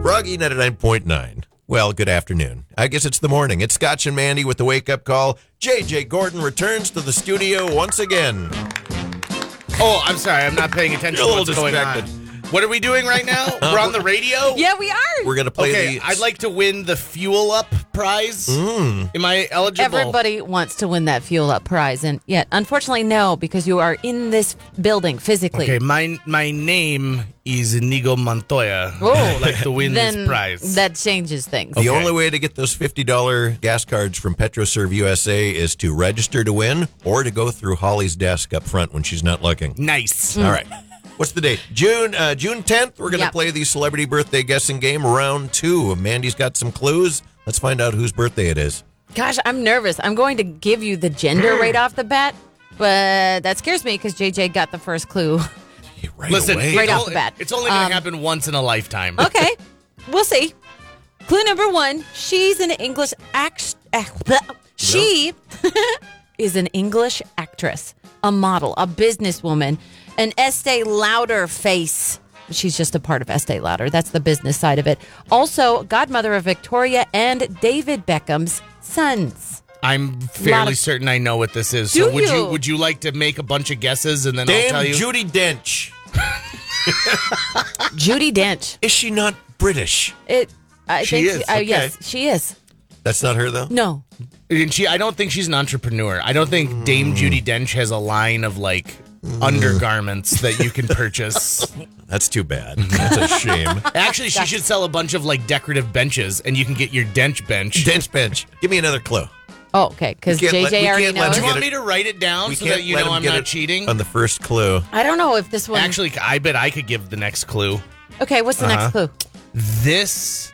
Froggy 99.9. Well, good afternoon. I guess it's the morning. It's Scotch and Mandy with the wake-up call. JJ Gordon returns to the studio once again. Oh, I'm sorry. I'm not paying attention You're a to little what's going on. distracted. What are we doing right now? We're on the radio? Yeah, we are. We're going to play Okay, I'd like to win the Fuel Up prize. Am I eligible? Everybody wants to win that Fuel Up prize, and yet, unfortunately, no, because you are in this building physically. Okay, my name is Inigo Montoya. Oh. I'd like to win Then this prize. that changes things. The only way to get those $50 gas cards from PetroServe USA is to register to win or to go through Holly's desk up front when she's not looking. Nice. All right. What's the date? June 10th. We're going to play the celebrity birthday guessing game, round 2. Mandy's got some clues. Let's find out whose birthday it is. Gosh, I'm nervous. I'm going to give you the gender right off the bat, but that scares me because JJ got the first clue. Right Listen, away. Right off the bat. It's only going to happen once in a lifetime. Okay, we'll see. Clue number 1, she's an English She is an English actress, a model, a businesswoman, an Estee Lauder face. She's just a part of Estee Lauder. That's the business side of it. Also, godmother of Victoria and David Beckham's sons. I'm fairly certain I know what this is. So would you like to make a bunch of guesses and then I'll tell Dame you? Judi Dench. Judi Dench. Is she not British? She is, okay. Yes, she is. That's not her, though? No. And I don't think she's an entrepreneur. I don't think Dame Judi Dench has a line of like undergarments that you can purchase. That's too bad. That's a shame. Actually, she should sell a bunch of like decorative benches and you can get your Dench bench. Dench bench. Give me another clue. Oh, okay, because We can't JJ let- we already can't let knows. Do her you get want me to write it down We so can't that you let know him I'm get not it cheating? on the first clue. I don't know if this one... Actually, I bet I could give the next clue. Okay, what's the next clue? This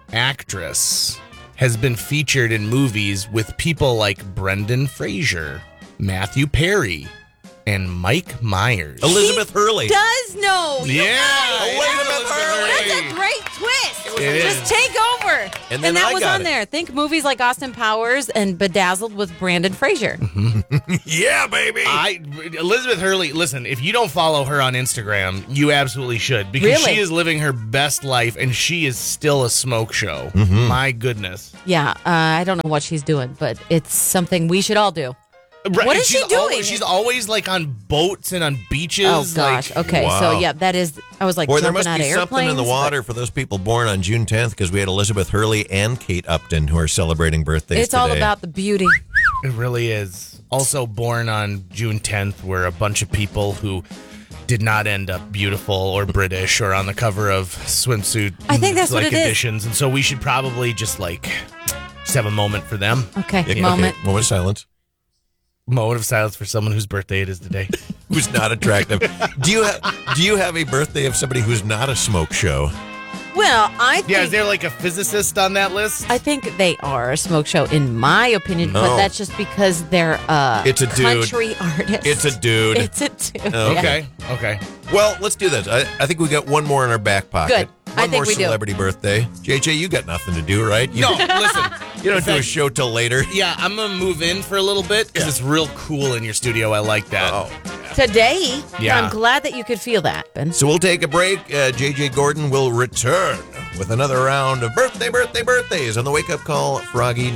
actress has been featured in movies with people like Brendan Fraser, Matthew Perry, and Mike Myers. Elizabeth Hurley. Does know. You Yeah, guys. Elizabeth Hurley. That's a great twist. It Just is. take over. And then that I was got on it. there. Think movies like Austin Powers and Bedazzled with Brandon Fraser. Yeah, baby. Elizabeth Hurley, listen, if you don't follow her on Instagram, you absolutely should because Really? she is living her best life and she is still a smoke show. Mm-hmm. My goodness. Yeah, I don't know what she's doing, but it's something we should all do. Right, What and is she she's doing? She's always like on boats and on beaches. Oh, gosh. Like, Okay, Wow. so yeah, that is... I was like Boy, there jumping must out be of something airplanes. in the water for those people born on June 10th because we had Elizabeth Hurley and Kate Upton who are celebrating birthdays It's all today. about the beauty. It really is. Also born on June 10th were a bunch of people who did not end up beautiful or British or on the cover of swimsuit I think that's what it is. editions. And so we should probably just have a moment for them. Okay, Okay, moment. moment of silence. Moment of silence for someone whose birthday it is today. Who's not attractive. Do you have a birthday of somebody who's not a smoke show? Well, I think... Yeah, is there like a physicist on that list? I think they are a smoke show, in my opinion, but No. that's just because they're It's a dude. country artist. It's a dude. It's a dude. Okay, okay. Well, let's do this. I think we got one more in our back pocket. Good. I One think more we do. celebrity birthday. JJ, you got nothing to do, right? You, No, listen. you don't in do a fact, show till later. Yeah, I'm going to move in for a little bit because it's real cool in your studio. I like that. Oh. Today, Yeah. I'm glad that you could feel that, Ben. So we'll take a break. JJ Gordon will return with another round of birthdays on the Wake Up Call, Froggy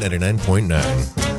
99.9.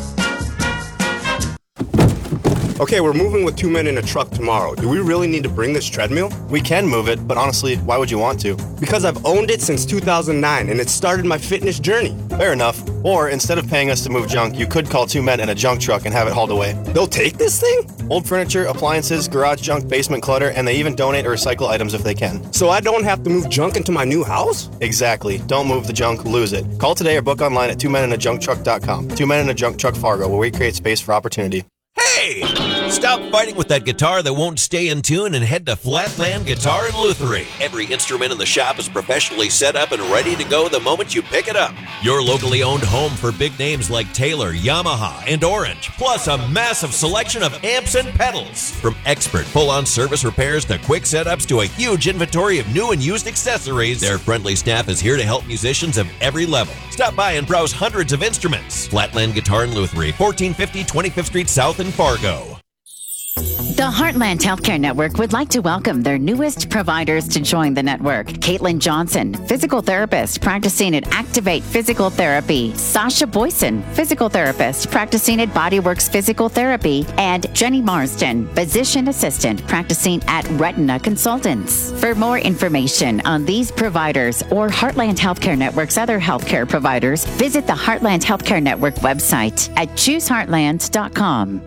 Okay, we're moving with 2 men in a truck tomorrow. Do we really need to bring this treadmill? We can move it, but honestly, why would you want to? Because I've owned it since 2009 and it started my fitness journey. Fair enough. Or instead of paying us to move junk, you could call 2 men in a junk truck and have it hauled away. They'll take this thing? Old furniture, appliances, garage junk, basement clutter, and they even donate or recycle items if they can. So I don't have to move junk into my new house? Exactly. Don't move the junk, lose it. Call today or book online at 2meninajuncktruck.com. 2 Men in a Junk Truck Fargo, where we create space for opportunity. Hey! Stop fighting with that guitar that won't stay in tune and head to Flatland Guitar and Lutherie. Every instrument in the shop is professionally set up and ready to go the moment you pick it up. Your locally owned home for big names like Taylor, Yamaha, and Orange, plus a massive selection of amps and pedals. From expert full-on service repairs to quick setups to a huge inventory of new and used accessories, their friendly staff is here to help musicians of every level. Stop by and browse hundreds of instruments. Flatland Guitar and Lutherie, 1450 25th Street South in Fargo. The Heartland Healthcare Network would like to welcome their newest providers to join the network. Caitlin Johnson, physical therapist practicing at Activate Physical Therapy. Sasha Boyson, physical therapist practicing at Bodyworks Physical Therapy. And Jenny Marsden, physician assistant practicing at Retina Consultants. For more information on these providers or Heartland Healthcare Network's other healthcare providers, visit the Heartland Healthcare Network website at chooseheartland.com.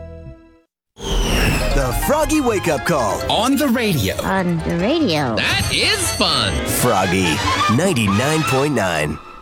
The Froggy Wake Up Call. On the radio. On the radio. That is fun. Froggy 99.9.